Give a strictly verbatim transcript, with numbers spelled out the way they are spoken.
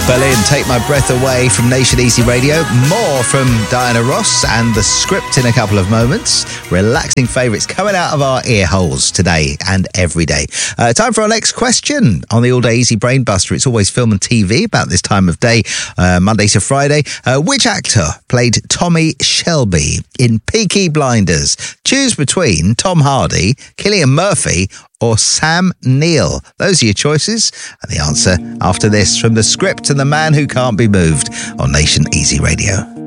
Berlin, Take My Breath Away from Nation Easy Radio. More from Diana Ross and The Script in a couple of moments. Relaxing favourites coming out of our ear holes today and every day. Uh, time for our next question on the All Day Easy Brain Buster. It's always film and T V about this time of day, uh, Monday to Friday. Uh, which actor played Tommy Shelby in Peaky Blinders? Choose between Tom Hardy, Cillian Murphy or Sam Neill. Those are your choices. And the answer after this from The Script and the Man Who Can't Be Moved on Nation Easy Radio.